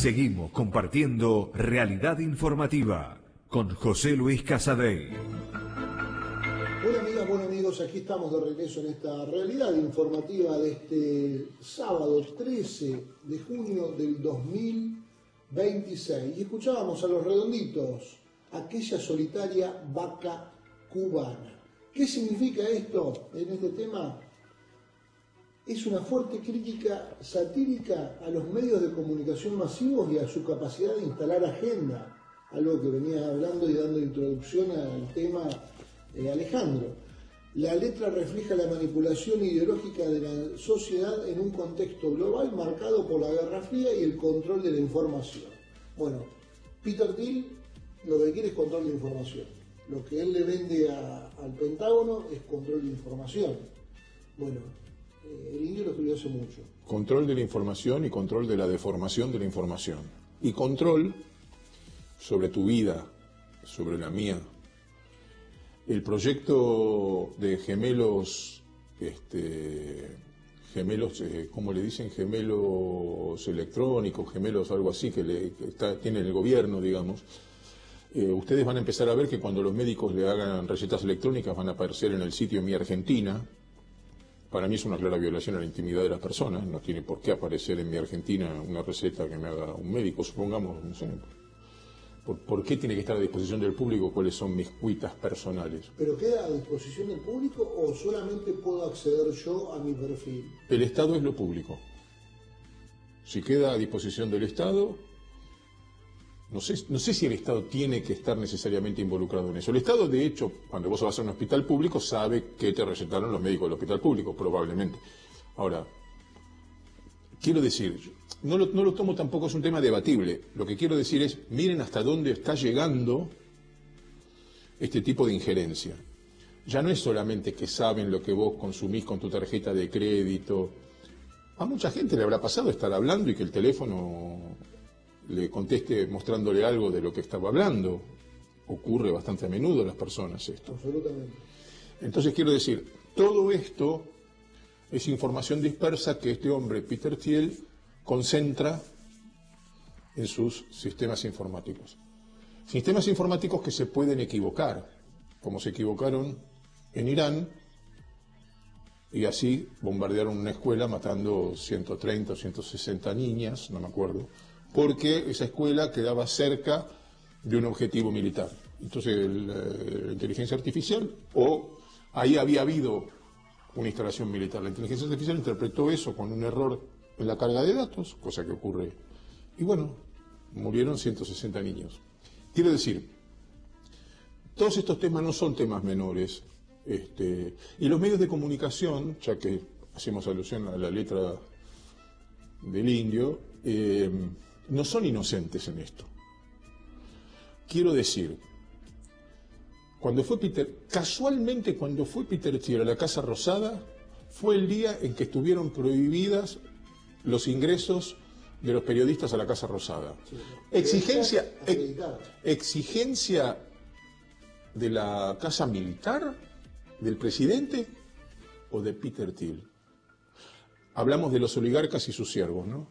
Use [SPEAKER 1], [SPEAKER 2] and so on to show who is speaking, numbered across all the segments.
[SPEAKER 1] Seguimos compartiendo Realidad Informativa con José Luis Casadei.
[SPEAKER 2] Bueno, amigas, bueno amigos, aquí estamos de regreso en esta Realidad Informativa de este sábado 13 de junio del 2026. Y escuchábamos a Los Redonditos, aquella solitaria vaca cubana. ¿Qué significa esto en este tema? Es una fuerte crítica satírica a los medios de comunicación masivos y a su capacidad de instalar agenda, algo que venía hablando y dando introducción al tema Alejandro. La letra refleja la manipulación ideológica de la sociedad en un contexto global marcado por la Guerra Fría y el control de la información. Bueno, Peter Thiel lo que quiere es control de información. Lo que él le vende al Pentágono es control de información. Bueno, el indio lo escribió hace mucho.
[SPEAKER 3] Control de la información y control de la deformación de la información. Y control sobre tu vida, sobre la mía. El proyecto de gemelos, ¿cómo le dicen? Gemelos electrónicos, gemelos algo así, que tiene el gobierno, digamos. Ustedes van a empezar a ver que cuando los médicos le hagan recetas electrónicas van a aparecer en el sitio Mi Argentina. Para mí es una clara violación a la intimidad de las personas. No tiene por qué aparecer en Mi Argentina una receta que me haga un médico, supongamos, no sé. ¿Por qué tiene que estar a disposición del público? ¿Cuáles son mis cuitas personales?
[SPEAKER 2] ¿Pero queda a disposición del público o solamente puedo acceder yo a mi perfil?
[SPEAKER 3] El Estado es lo público. Si queda a disposición del Estado, no sé si el Estado tiene que estar necesariamente involucrado en eso. El Estado, de hecho, cuando vos vas a un hospital público, sabe qué te recetaron los médicos del hospital público, probablemente. Ahora, quiero decir, no lo tomo tampoco, es un tema debatible. Lo que quiero decir es, miren hasta dónde está llegando este tipo de injerencia. Ya no es solamente que saben lo que vos consumís con tu tarjeta de crédito. A mucha gente le habrá pasado estar hablando y que el teléfono le conteste mostrándole algo de lo que estaba hablando. Ocurre bastante a menudo a las personas esto.
[SPEAKER 2] Absolutamente.
[SPEAKER 3] Entonces quiero decir, todo esto es información dispersa que este hombre, Peter Thiel, concentra en sus sistemas informáticos. Sistemas informáticos que se pueden equivocar, como se equivocaron en Irán, y así bombardearon una escuela matando 130 o 160 niñas, no me acuerdo, porque esa escuela quedaba cerca de un objetivo militar. Entonces la inteligencia artificial, o ahí había habido una instalación militar. La inteligencia artificial interpretó eso con un error en la carga de datos, cosa que ocurre. Y bueno, murieron 160 niños. Quiero decir, todos estos temas no son temas menores. Y los medios de comunicación, ya que hacemos alusión a la letra del indio, no son inocentes en esto. Quiero decir, casualmente cuando fue Peter Thiel a la Casa Rosada, fue el día en que estuvieron prohibidas los ingresos de los periodistas a la Casa Rosada. Sí, exigencia de la Casa Militar, del presidente o de Peter Thiel. Hablamos de los oligarcas y sus siervos, ¿no?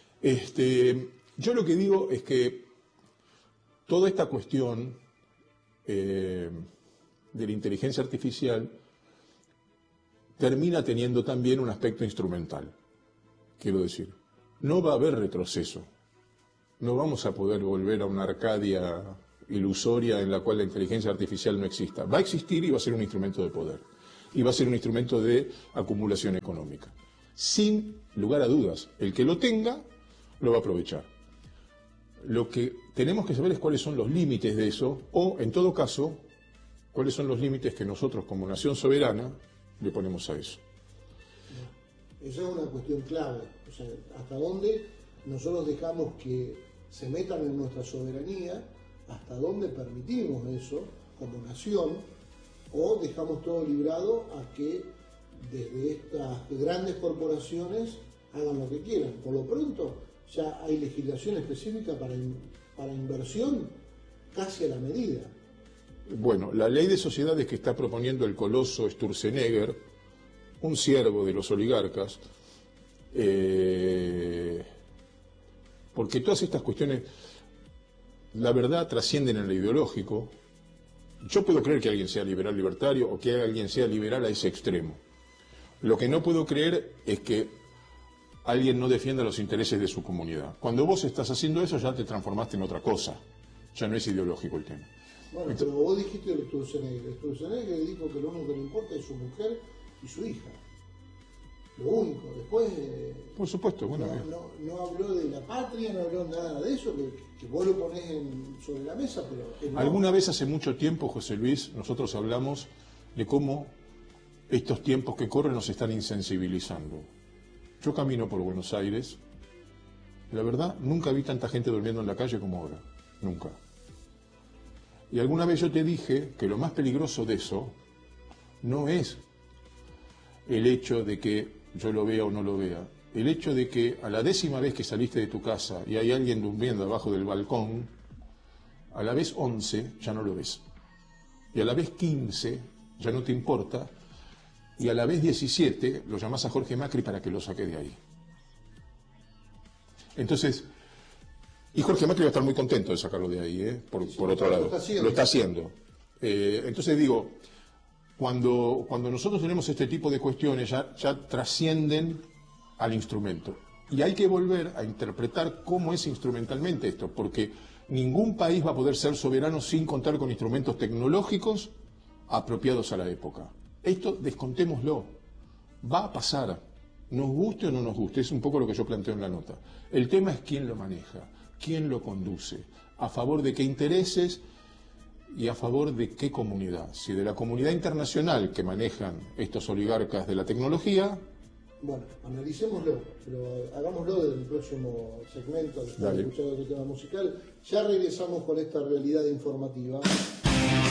[SPEAKER 3] Yo lo que digo es que toda esta cuestión de la inteligencia artificial termina teniendo también un aspecto instrumental. Quiero decir, no va a haber retroceso. No vamos a poder volver a una Arcadia ilusoria en la cual la inteligencia artificial no exista. Va a existir y va a ser un instrumento de poder. Y va a ser un instrumento de acumulación económica. Sin lugar a dudas, el que lo tenga lo va a aprovechar. Lo que tenemos que saber es cuáles son los límites de eso, o en todo caso, cuáles son los límites que nosotros como nación soberana le ponemos a eso.
[SPEAKER 2] Esa es una cuestión clave. O sea, hasta dónde nosotros dejamos que se metan en nuestra soberanía, hasta dónde permitimos eso como nación, o dejamos todo librado a que desde estas grandes corporaciones hagan lo que quieran. Por lo pronto ya hay legislación específica para inversión casi a la medida.
[SPEAKER 3] Bueno, la ley de sociedades que está proponiendo el coloso Sturzenegger, un siervo de los oligarcas, porque todas estas cuestiones, la verdad, trascienden en lo ideológico. Yo puedo creer que alguien sea liberal libertario o que alguien sea liberal a ese extremo. Lo que no puedo creer es que alguien no defienda los intereses de su comunidad. Cuando vos estás haciendo eso ya te transformaste en otra cosa, ya no es ideológico el tema.
[SPEAKER 2] Bueno, entonces, pero vos dijiste de Sturzenegger dijo que lo único que le importa es su mujer y su hija. Lo único. Después
[SPEAKER 3] por supuesto, bueno,
[SPEAKER 2] no habló de la patria, no habló nada de eso, que vos lo ponés sobre la mesa, pero...
[SPEAKER 3] Alguna vez hace mucho tiempo, José Luis, nosotros hablamos de cómo estos tiempos que corren nos están insensibilizando. Yo camino por Buenos Aires, la verdad, nunca vi tanta gente durmiendo en la calle como ahora, nunca. Y alguna vez yo te dije que lo más peligroso de eso no es el hecho de que yo lo vea o no lo vea, el hecho de que a la 10ª vez que saliste de tu casa y hay alguien durmiendo abajo del balcón, a la vez 11 ya no lo ves, y a la vez 15 ya no te importa, y a la vez 17 lo llamás a Jorge Macri para que lo saque de ahí. Entonces, y Jorge Macri va a estar muy contento de sacarlo de ahí, por otro lado. Lo está haciendo. Entonces digo, cuando nosotros tenemos este tipo de cuestiones ya trascienden al instrumento. Y hay que volver a interpretar cómo es instrumentalmente esto, porque ningún país va a poder ser soberano sin contar con instrumentos tecnológicos apropiados a la época. Esto descontémoslo. Va a pasar, nos guste o no nos guste, es un poco lo que yo planteo en la nota. El tema es quién lo maneja, quién lo conduce, a favor de qué intereses y a favor de qué comunidad. Si de la comunidad internacional que manejan estos oligarcas de la tecnología.
[SPEAKER 2] Bueno, analicémoslo, pero hagámoslo desde el próximo segmento, después de escuchar otro tema musical. Ya regresamos con esta realidad informativa.